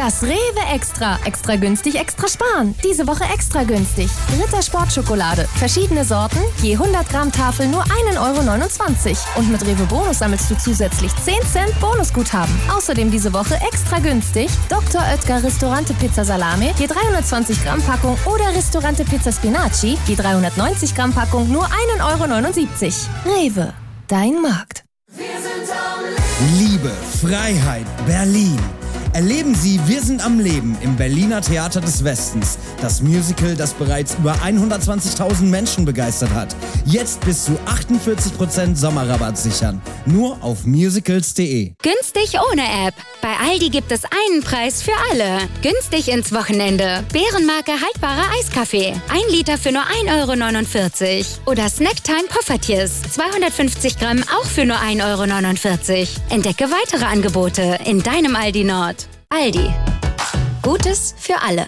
Das Rewe Extra. Extra günstig, extra sparen. Diese Woche extra günstig. Ritter Sportschokolade. Verschiedene Sorten, je 100 Gramm Tafel nur 1,29 €. Und mit Rewe Bonus sammelst du zusätzlich 10 Cent Bonusguthaben. Außerdem diese Woche extra günstig Dr. Oetker Ristorante Pizza Salame, je 320 Gramm Packung oder Ristorante Pizza Spinaci, je 390 Gramm Packung nur 1,79 €. Rewe, dein Markt. Liebe, Freiheit, Berlin. Erleben Sie Wir sind am Leben im Berliner Theater des Westens. Das Musical, das bereits über 120.000 Menschen begeistert hat. Jetzt bis zu 48% Sommerrabatt sichern. Nur auf musicals.de. Günstig ohne App. Bei Aldi gibt es einen Preis für alle. Günstig ins Wochenende. Bärenmarke haltbarer Eiskaffee. 1 Liter für nur 1,49 €. Oder Snacktime Poffertjes. 250 Gramm auch für nur 1,49 €. Entdecke weitere Angebote in deinem Aldi Nord. Aldi. Gutes für alle.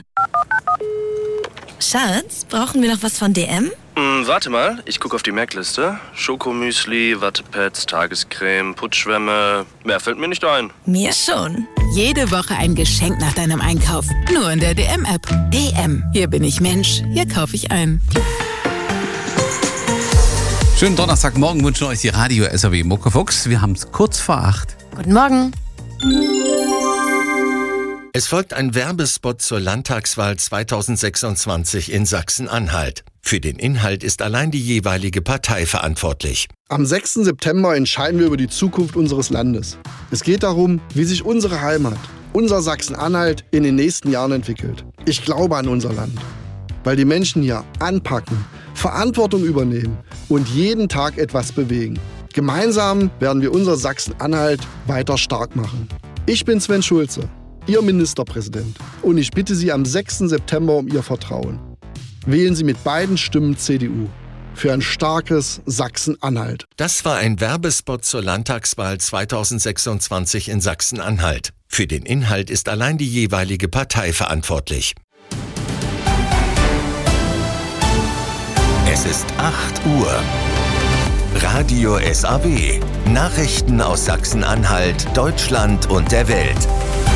Schatz, brauchen wir noch was von DM? Warte mal, ich gucke auf die Merkliste. Schokomüsli, Wattepads, Tagescreme, Putzschwämme. Mehr fällt mir nicht ein. Mir schon. Jede Woche ein Geschenk nach deinem Einkauf. Nur in der DM-App. DM. Hier bin ich Mensch. Hier kaufe ich ein. Schönen Donnerstagmorgen wünschen euch die Radio SAW Muckefuchs. Wir haben es kurz vor 8. Guten Morgen. Es folgt ein Werbespot zur Landtagswahl 2026 in Sachsen-Anhalt. Für den Inhalt ist allein die jeweilige Partei verantwortlich. Am 6. September entscheiden wir über die Zukunft unseres Landes. Es geht darum, wie sich unsere Heimat, unser Sachsen-Anhalt, in den nächsten Jahren entwickelt. Ich glaube an unser Land, weil die Menschen hier anpacken, Verantwortung übernehmen und jeden Tag etwas bewegen. Gemeinsam werden wir unser Sachsen-Anhalt weiter stark machen. Ich bin Sven Schulze, Ihr Ministerpräsident. Und ich bitte Sie am 6. September um Ihr Vertrauen. Wählen Sie mit beiden Stimmen CDU für ein starkes Sachsen-Anhalt. Das war ein Werbespot zur Landtagswahl 2026 in Sachsen-Anhalt. Für den Inhalt ist allein die jeweilige Partei verantwortlich. Es ist 8 Uhr. Radio SAW. Nachrichten aus Sachsen-Anhalt, Deutschland und der Welt.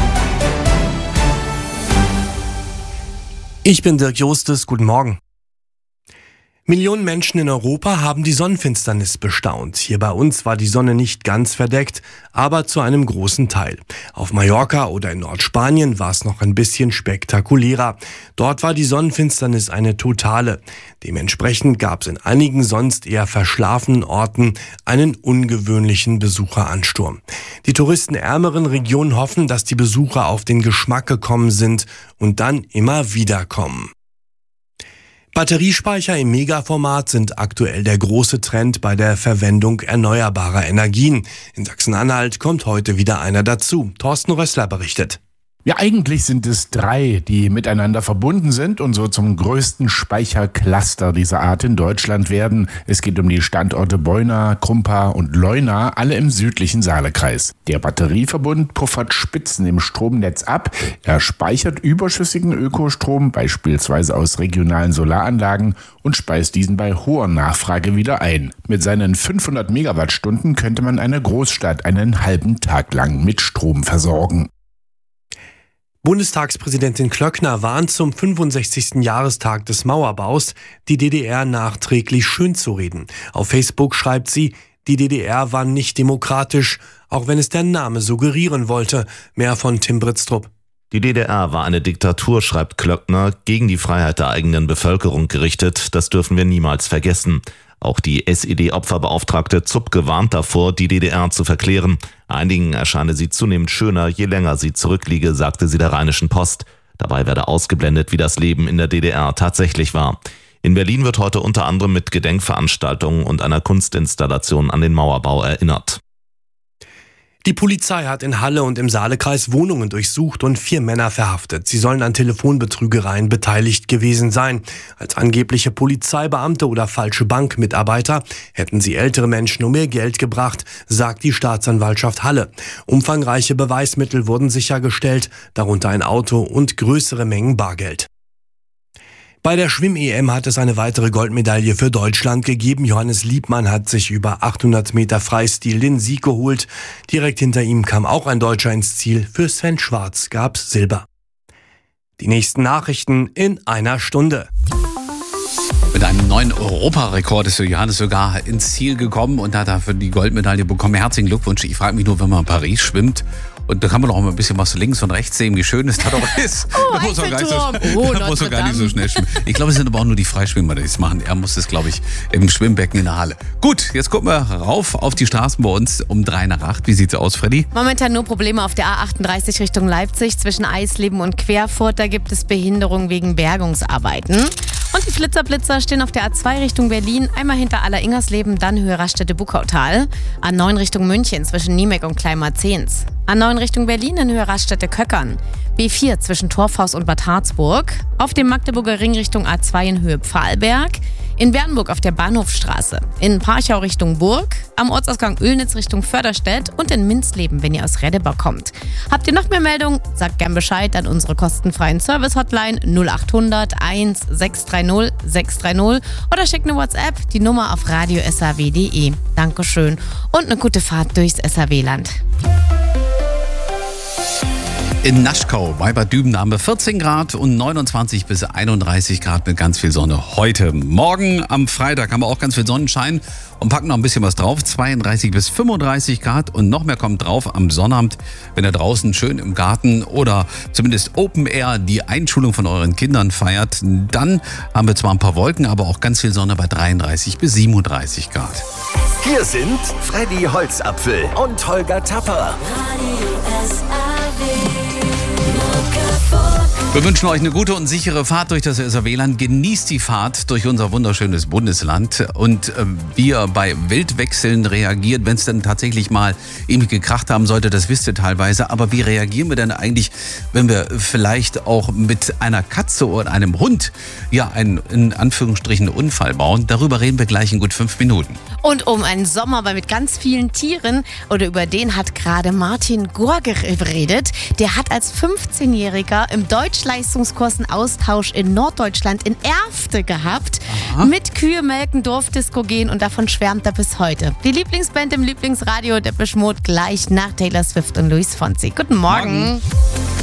Ich bin Dirk Jostes, guten Morgen. Millionen Menschen in Europa haben die Sonnenfinsternis bestaunt. Hier bei uns war die Sonne nicht ganz verdeckt, aber zu einem großen Teil. Auf Mallorca oder in Nordspanien war es noch ein bisschen spektakulärer. Dort war die Sonnenfinsternis eine totale. Dementsprechend gab es in einigen sonst eher verschlafenen Orten einen ungewöhnlichen Besucheransturm. Die Touristen ärmeren Regionen hoffen, dass die Besucher auf den Geschmack gekommen sind und dann immer wieder kommen. Batteriespeicher im Megaformat sind aktuell der große Trend bei der Verwendung erneuerbarer Energien. In Sachsen-Anhalt kommt heute wieder einer dazu. Thorsten Rössler berichtet. Ja, eigentlich sind es 3, die miteinander verbunden sind und so zum größten Speichercluster dieser Art in Deutschland werden. Es geht um die Standorte Beuna, Krumpa und Leuna, alle im südlichen Saalekreis. Der Batterieverbund puffert Spitzen im Stromnetz ab. Er speichert überschüssigen Ökostrom, beispielsweise aus regionalen Solaranlagen, und speist diesen bei hoher Nachfrage wieder ein. Mit seinen 500 Megawattstunden könnte man eine Großstadt einen halben Tag lang mit Strom versorgen. Bundestagspräsidentin Klöckner warnt zum 65. Jahrestag des Mauerbaus, die DDR nachträglich schönzureden. Auf Facebook schreibt sie, die DDR war nicht demokratisch, auch wenn es der Name suggerieren wollte. Mehr von Tim Britztrup. Die DDR war eine Diktatur, schreibt Klöckner, gegen die Freiheit der eigenen Bevölkerung gerichtet. Das dürfen wir niemals vergessen. Auch die SED-Opferbeauftragte Zupke warnt davor, die DDR zu verklären. Einigen erscheine sie zunehmend schöner, je länger sie zurückliege, sagte sie der Rheinischen Post. Dabei werde ausgeblendet, wie das Leben in der DDR tatsächlich war. In Berlin wird heute unter anderem mit Gedenkveranstaltungen und einer Kunstinstallation an den Mauerbau erinnert. Die Polizei hat in Halle und im Saalekreis Wohnungen durchsucht und 4 Männer verhaftet. Sie sollen an Telefonbetrügereien beteiligt gewesen sein. Als angebliche Polizeibeamte oder falsche Bankmitarbeiter hätten sie ältere Menschen um ihr Geld gebracht, sagt die Staatsanwaltschaft Halle. Umfangreiche Beweismittel wurden sichergestellt, darunter ein Auto und größere Mengen Bargeld. Bei der Schwimm-EM hat es eine weitere Goldmedaille für Deutschland gegeben. Johannes Liebmann hat sich über 800 Meter Freistil den Sieg geholt. Direkt hinter ihm kam auch ein Deutscher ins Ziel. Für Sven Schwarz gab's Silber. Die nächsten Nachrichten in einer Stunde. Mit einem neuen Europarekord ist Johannes sogar ins Ziel gekommen und hat dafür die Goldmedaille bekommen. Herzlichen Glückwunsch. Ich frage mich nur, wenn man in Paris schwimmt, und da kann man doch mal ein bisschen was links und rechts sehen, wie schön es da doch ist. Da muss man gar nicht so schnell schwimmen. Ich glaube, es sind aber auch nur die Freischwimmer, die es machen. Er muss es, glaube ich, im Schwimmbecken in der Halle. Gut, jetzt gucken wir rauf auf die Straßen bei uns um 7:55. Wie sieht's aus, Freddy? Momentan nur Probleme auf der A38 Richtung Leipzig. Zwischen Eisleben und Querfurt, da gibt es Behinderung wegen Bergungsarbeiten. Und die Flitzer stehen auf der A2 Richtung Berlin, einmal hinter Aller-Ingersleben, dann Höhe Raststätte-Buckautal. A9 Richtung München zwischen Niemek und Kleinmarzens. A9 Richtung Berlin in Höhe Raststätte-Köckern. B4 zwischen Torfhaus und Bad Harzburg. Auf dem Magdeburger Ring Richtung A2 in Höhe Pfahlberg. In Bernburg auf der Bahnhofstraße. In Parchau Richtung Burg. Am Ortsausgang Oelnitz Richtung Förderstedt. Und in Minzleben, wenn ihr aus Redebach kommt. Habt ihr noch mehr Meldungen? Sagt gern Bescheid an unsere kostenfreien Service-Hotline 0800 1630 630 oder schickt eine WhatsApp, die Nummer auf radio.saw.de. Dankeschön und eine gute Fahrt durchs SAW-Land. In Naschkau bei Bad Düben haben wir 14 Grad und 29 bis 31 Grad mit ganz viel Sonne heute. Morgen am Freitag haben wir auch ganz viel Sonnenschein und packen noch ein bisschen was drauf. 32 bis 35 Grad und noch mehr kommt drauf am Sonnabend, wenn ihr draußen schön im Garten oder zumindest Open Air die Einschulung von euren Kindern feiert. Dann haben wir zwar ein paar Wolken, aber auch ganz viel Sonne bei 33 bis 37 Grad. Hier sind Freddy Holzapfel und Holger Tapper. Wir wünschen euch eine gute und sichere Fahrt durch das SAW-Land. Genießt die Fahrt durch unser wunderschönes Bundesland. Und wie ihr bei Wildwechseln reagiert, wenn es dann tatsächlich mal irgendwie gekracht haben sollte, das wisst ihr teilweise. Aber wie reagieren wir denn eigentlich, wenn wir vielleicht auch mit einer Katze oder einem Hund einen, in Anführungsstrichen, Unfall bauen? Darüber reden wir gleich in gut 5 Minuten. Und um einen Sommer mit ganz vielen Tieren, oder über den hat gerade Martin Gorger geredet. Der hat als 15-Jähriger im Deutschleistungskurs einen Austausch in Norddeutschland in Erfte gehabt. Aha. Mit Kühe melken, Dorfdisco gehen und davon schwärmt er bis heute. Die Lieblingsband im Lieblingsradio, Depeche Mode, gleich nach Taylor Swift und Luis Fonsi. Guten Morgen.